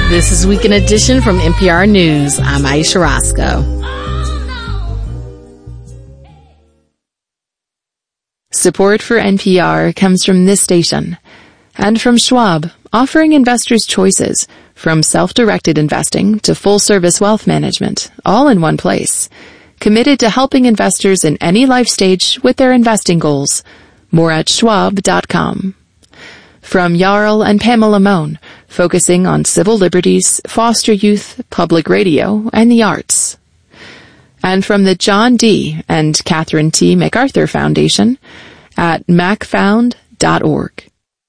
This is Weekend Edition from NPR News. I'm Aisha Roscoe. Support for NPR comes from this station and from Schwab, offering investors choices from self-directed investing to full-service wealth management, all in one place. Committed to helping investors in any life stage with their investing goals. More at schwab.com. From Jarl and Pamela Mohn, focusing on civil liberties, foster youth, public radio, and the arts. And from the John D. and Catherine T. MacArthur Foundation at macfound.org.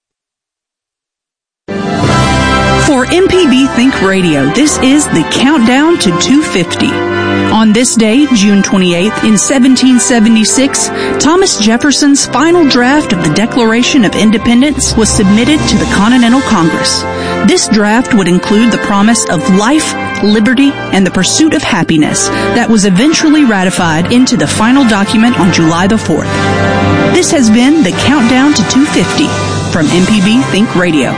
For MPB Think Radio, this is the Countdown to 250. On this day, June 28th, in 1776, Thomas Jefferson's final draft of the Declaration of Independence was submitted to the Continental Congress. This draft would include the promise of life, liberty, and the pursuit of happiness that was eventually ratified into the final document on July the 4th. This has been the Countdown to 250 from MPB Think Radio.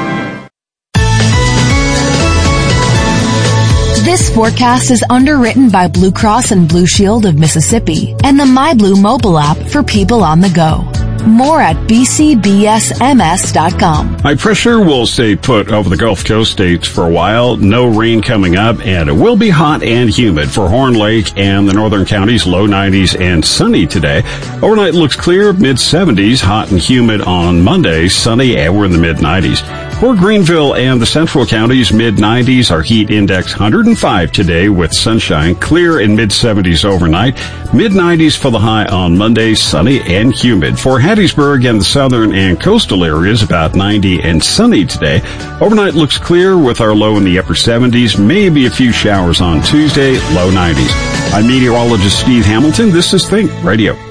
This forecast is underwritten by Blue Cross and Blue Shield of Mississippi and the MyBlue mobile app for people on the go. More at bcbsms.com. High pressure will stay put over the Gulf Coast states for a while. No rain coming up, and it will be hot and humid for Horn Lake and the northern counties. Low 90s and sunny today. Overnight looks clear, mid-70s. Hot and humid on Monday. Sunny, and we're in the mid-90s. For Greenville and the central counties, mid-90s. Our heat index 105 today with sunshine. Clear in mid-70s overnight. Mid-90s for the high on Monday. Sunny and humid. For Hattiesburg and the southern and coastal areas, about 90 and sunny today. Overnight looks clear with our low in the upper 70s. Maybe a few showers on Tuesday. Low 90s. I'm meteorologist Steve Hamilton. This is Think Radio.